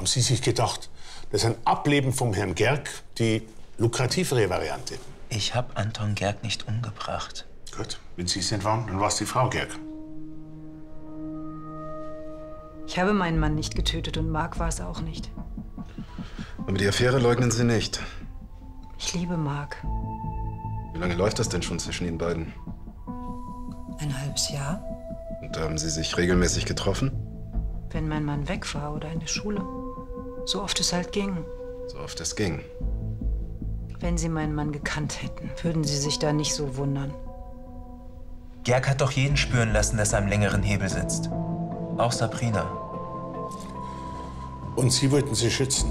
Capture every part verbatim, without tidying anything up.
haben Sie sich gedacht, das ist ein Ableben vom Herrn Gerg die lukrativere Variante? Ich habe Anton Gerg nicht umgebracht. Gut, wenn Sie es nicht waren, dann war es die Frau Gerg. Ich habe meinen Mann nicht getötet und Mark war es auch nicht. Aber die Affäre leugnen Sie nicht. Ich liebe Mark. Wie lange läuft das denn schon zwischen Ihnen beiden? Ein halbes Jahr. Und haben Sie sich regelmäßig getroffen? Wenn mein Mann weg war oder in der Schule. So oft es halt ging. So oft es ging. Wenn Sie meinen Mann gekannt hätten, würden Sie sich da nicht so wundern. Gerg hat doch jeden spüren lassen, dass er am längeren Hebel sitzt. Auch Sabrina. Und Sie wollten sie schützen.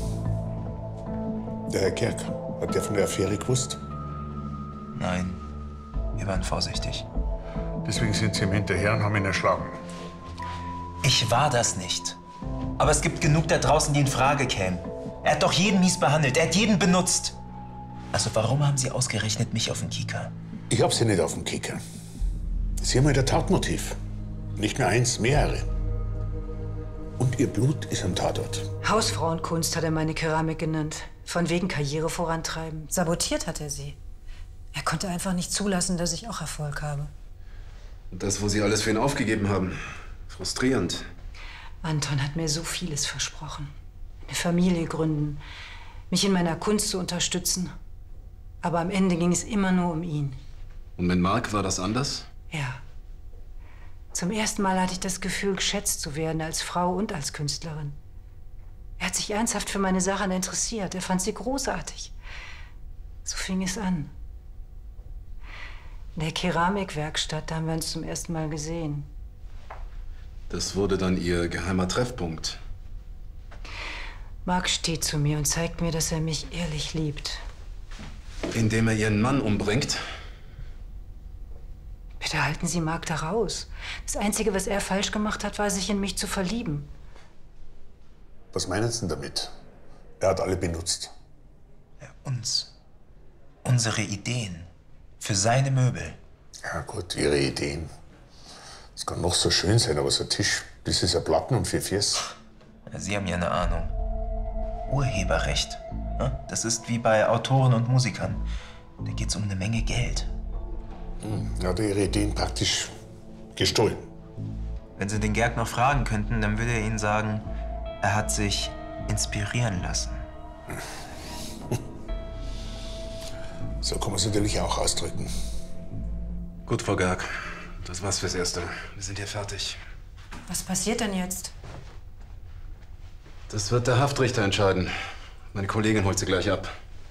Der Herr Gerg, hat der von der Affäre gewusst? Nein, wir waren vorsichtig. Deswegen sind Sie ihm hinterher und haben ihn erschlagen. Ich war das nicht. Aber es gibt genug da draußen, die in Frage kämen. Er hat doch jeden mies behandelt, er hat jeden benutzt. Also warum haben Sie ausgerechnet mich auf den Kicker? Ich hab Sie nicht auf dem Kicker. Sie haben ja das Tatmotiv. Nicht nur eins, mehrere. Und Ihr Blut ist am Tatort. Hausfrauenkunst hat er meine Keramik genannt. Von wegen Karriere vorantreiben. Sabotiert hat er sie. Er konnte einfach nicht zulassen, dass ich auch Erfolg habe. Und das, wo Sie alles für ihn aufgegeben haben. Frustrierend. Anton hat mir so vieles versprochen. Eine Familie gründen, mich in meiner Kunst zu unterstützen. Aber am Ende ging es immer nur um ihn. Und mit Mark war das anders? Ja. Zum ersten Mal hatte ich das Gefühl, geschätzt zu werden als Frau und als Künstlerin. Er hat sich ernsthaft für meine Sachen interessiert. Er fand sie großartig. So fing es an. In der Keramikwerkstatt, da haben wir uns zum ersten Mal gesehen. Das wurde dann Ihr geheimer Treffpunkt. Mark steht zu mir und zeigt mir, dass er mich ehrlich liebt. Indem er Ihren Mann umbringt? Bitte halten Sie Mark da raus. Das Einzige, was er falsch gemacht hat, war, sich in mich zu verlieben. Was meinen Sie denn damit? Er hat alle benutzt. Ja, uns. Unsere Ideen. Für seine Möbel. Ja gut, Ihre Ideen. Es kann noch so schön sein, aber so ein Tisch, das ist ja Platten und vier Viers. Ja, Sie haben ja eine Ahnung. Urheberrecht. Ja? Das ist wie bei Autoren und Musikern. Da geht's um eine Menge Geld. Er hat Ihre Ideen praktisch gestohlen. Wenn Sie den Gerg noch fragen könnten, dann würde er Ihnen sagen, er hat sich inspirieren lassen. So kann man es natürlich auch ausdrücken. Gut, Frau Gerg. Das war's fürs Erste. Wir sind hier fertig. Was passiert denn jetzt? Das wird der Haftrichter entscheiden. Meine Kollegin holt sie gleich ab.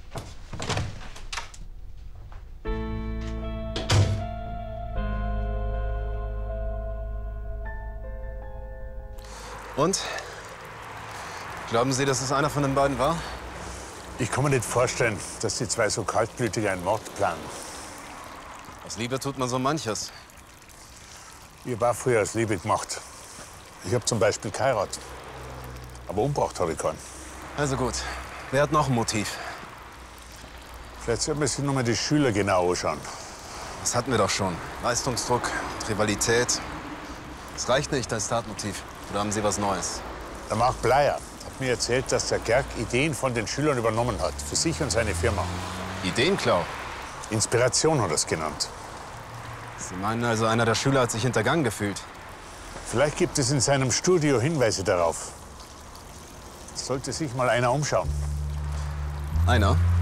Und? Glauben Sie, dass es einer von den beiden war? Ich kann mir nicht vorstellen, dass die zwei so kaltblütig einen Mord planen. Aus Liebe tut man so manches. Ich war früher aus Liebe gemacht. Ich habe zum Beispiel geheiratet. Aber umgebracht habe ich keinen. Also gut. Wer hat noch ein Motiv? Vielleicht sollten wir sich noch mal die Schüler genau anschauen. Das hatten wir doch schon. Leistungsdruck, Rivalität. Das reicht nicht als Tatmotiv. Oder haben Sie was Neues? Der Marc Bleier hat mir erzählt, dass der Gerg Ideen von den Schülern übernommen hat. Für sich und seine Firma. Ideenklau? Inspiration hat er es genannt. Sie meinen also, einer der Schüler hat sich hintergangen gefühlt? Vielleicht gibt es in seinem Studio Hinweise darauf. Sollte sich mal einer umschauen. Einer?